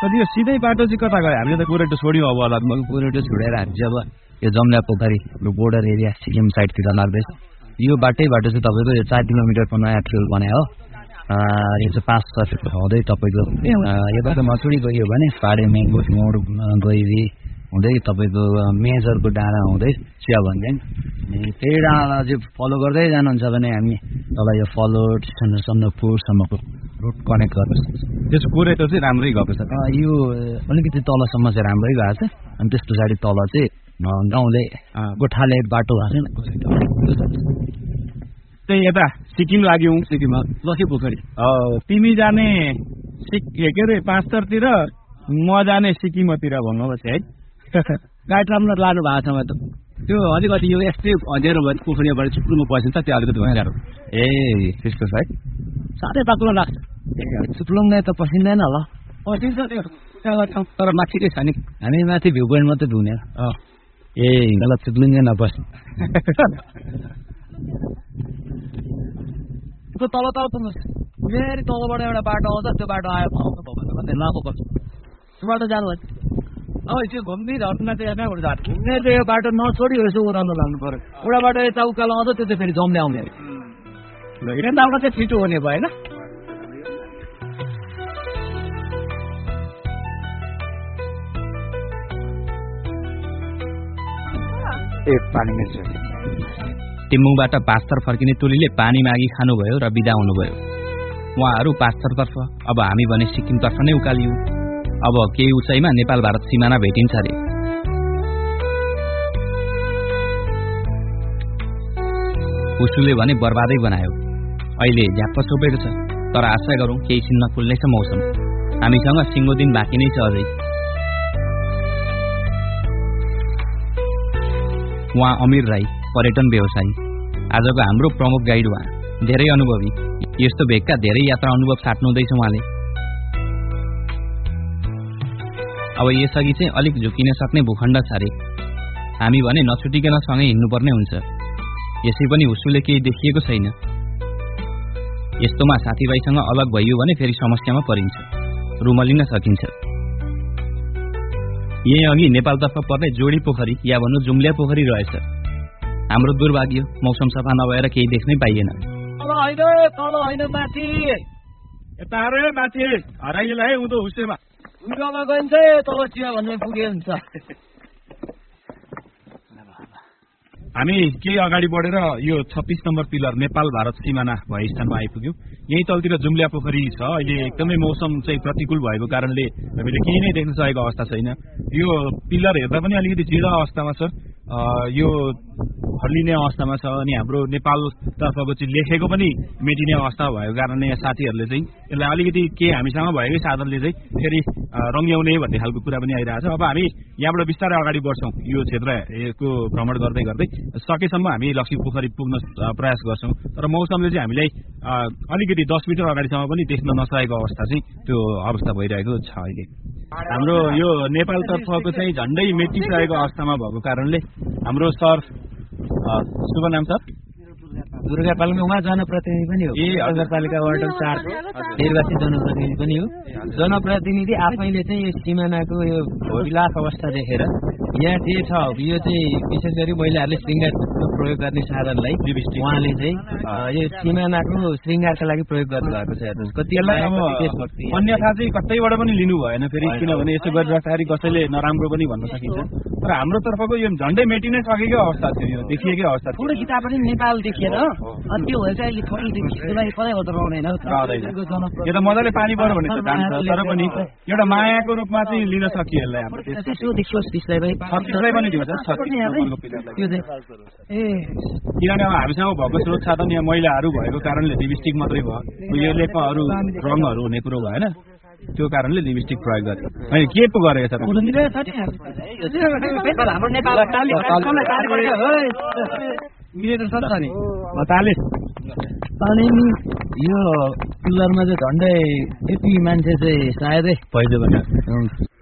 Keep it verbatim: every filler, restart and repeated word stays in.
अनि यो सिधै बाटो चाहिँ कता गयो? हामीले त कोरेटो छोड्यौँ अब लगभग कोरेटो छोडेर हामी चाहिँ अब यो जम्ला पोखरी बोर्डर एरिया सिक्किम साइडतिर लाग्दैछ। यो बाटै बाटो चाहिँ तपाईँको यो चार किलोमिटरको नयाँ ट्रेल बनायो हो। यो चाहिँ पाँच छ फिट हुँदै तपाईँको यता मचुडी गयो भने फाडे मेङ्गो मोड गइरी हुँदै तपाईँको मेजरको डाँडा हुँदै चिया भन्दैन त्यही डाँडा चाहिँ फलो गर्दै जानुहुन्छ भने हामी तपाईँ यो फलो सन्दकपुरसम्मको रोड कनेक्ट गर्न सक्छौँ। त्यसो कोरेटो चाहिँ राम्रै गएको छ। यो अलिकति तलसम्म चाहिँ राम्रै गएको छ अनि त्यस पछाडि तल चाहिँ गाउँले गोठाले बाटो भएको छ। त्यही यता सिक्किम लाग्यौँ। सिक्किममा लक्ष्मी पोखरी तिमी जाने सिक के अरे पाँचतरतिर म जाने सिक्किमतिर भन्नुपर्छ है। गाइड राम्रो लानु भएको छ त त्यो अलिकति यो यस्तै अँध्यारो भयो पोखरीबाट चुप्लुङमा पसिन्छ त्यो अलिकति भइरहेको ए त्यस्तो साइड साह्रै बाक्लो लाग्छ। चुप्लुङ त पसिँदैन होला पसिन्छ त्यो तर माथिकै छ नि हामी माथि भ्यू पोइन्ट मात्रै धुने ए हिँड्दा चुप्लुङै नपस्ने त्यो तल तल पुग्नुहोस् फेरि तलबाट एउटा बाटो आउँछ त्यो बाटो आयो नपक्छ त्यो बाटो जानु अब त्यो घुम्ने घटना चाहिँ कहाँबाट जान्छ घुम्ने चाहिँ यो बाटो नछोडी यसो ओह्रालो लाग्नु पर्यो एउटा बाटो यता उकालो आउँछ त्यो चाहिँ फेरि जम्ले आउने हिँड्दाबाट चाहिँ छिटो हुने भयो होइन। ए पानी टिम्बुङबाट पाँचथर फर्किने टोलीले पानी मागी खानुभयो र बिदा हुनुभयो। उहाँहरू पाँचथरतर्फ अब हामी भने सिक्किमतर्फ नै उकालियौँ। अब केही उचाइमा नेपाल भारत सिमाना भेटिन्छ अरे। उसुले भने बर्बादै बनायो। अहिले झ्याप्प छोपेको छ तर आशा गरौँ केही छिनमा खुल्नेछ मौसम। हामीसँग सिङ्गो दिन बाँकी नै छ अझै। उहाँ अमीर राई पर्यटन व्यवसायी आजको हाम्रो प्रमुख गाइड उहाँ धेरै अनुभवी। यस्तो भेगका धेरै यात्रा अनुभव साट्नुहुँदैछ उहाँले। अब यसअघि चाहिँ अलिक झुकिन सक्ने भूखण्ड छ अरे। हामी भने नछुटिकन सँगै हिँड्नुपर्ने हुन्छ। यसै पनि उसुले केही देखिएको छैन। यस्तोमा साथीभाइसँग अलग भइयो भने फेरि समस्यामा परिन्छ रुमलिन सकिन्छ। यही अघि नेपालतर्फ पर्ने जोडी पोखरी या भन्नु जुम्ल्या पोखरी रहेछ। हाम्रो दुर्भाग्य मौसम सफा नभएर केही देख्नै पाइएन। हामी केही अगाडि बढेर यो छत्तीस नम्बर पिलर नेपाल भारत सिमाना भए स्थानमा आइपुग्यौँ। यही तलतिर जुम्ल्या पोखरी छ। अहिले एकदमै मौसम चाहिँ प्रतिकूल भएको कारणले हामीले केही नै देख्न सकेको अवस्था छैन। यो पिलर हेर्दा पनि अलिकति जीर्ण अवस्थामा छ। यो हल्लिने अवस्थामा छ अनि हाम्रो नेपालतर्फको चाहिँ लेखेको पनि मेटिने अवस्था भएको कारणले यहाँ साथीहरूले चाहिँ यसलाई अलिकति के हामीसँग भएकै साधनले चाहिँ फेरि रङ्ग्याउने भन्ने खालको कुरा पनि आइरहेको छ। अब हामी यहाँबाट बिस्तारै अगाडि बढ्छौँ। यो क्षेत्रको भ्रमण गर्दै गर्दै सकेसम्म हामी लक्ष्मी पोखरी पुग्न प्रयास गर्छौँ। तर मौसमले चाहिँ हामीलाई अलिकति दस मिटर अगाडिसम्म पनि देख्न नसकेको अवस्था चाहिँ त्यो अवस्था भइरहेको छ अहिले। हाम्रो यो नेपालतर्फको चाहिँ झन्डै मेटिसकेको अवस्थामा भएको कारणले हाम्रो सर शुभ नाम सर दुर्गापालमा उहाँ जनप्रतिनिधि पनि हो। ए नगरपालिका वार्ड चार निर्वाचित जनप्रतिनिधि पनि हो। जनप्रतिनिधि आफैले चाहिँ यो सिमानाको यो विलास अवस्था देखेर यहाँ के छ यो चाहिँ विशेष गरी महिलाहरूले श्रृङ्गार प्रयोग गर्ने साधनलाई उहाँले चाहिँ यो सिमानाको श्रृङ्गारका लागि प्रयोग गर्नुभएको छ। हेर्नुहोस् कतिलाई अब अन्यथा चाहिँ कतैबाट पनि लिनु भएन फेरि किनभने यसो गरिराख्दाखेरि कसैले नराम्रो पनि भन्न सकिन्छ। तर हाम्रो तर्फको यो झन्डै मेटिनै सकेको अवस्था थियो। यो देखिएकै अवस्था थोरै किताब पनि नेपाल देखिएर त्यो भएर चाहिँ थोरै कतै उताउदैन। यो त मजाले पानी पऱ्यो भने त जान्छ तर पनि एउटा मायाको रूपमा चाहिँ लिन सकियो यसलाई। हाम्रो त्यसो देखियोस् त्यसलाई पनि छत्तीसलाई पनि दिन्छ ए किनभने अब हामीसँग भएको स्रोत साधन यहाँ महिलाहरू भएको कारणले लिपस्टिक मात्रै भयो। यो लेखमा अरू रङहरू हुने कुरो भएन त्यो कारणले लिपस्टिक प्रयोग गरे। अनि के पो गरेको छ अनि यो पिलरमा चाहिँ झन्डै यति मान्छे चाहिँ सायदै पहिलोबाट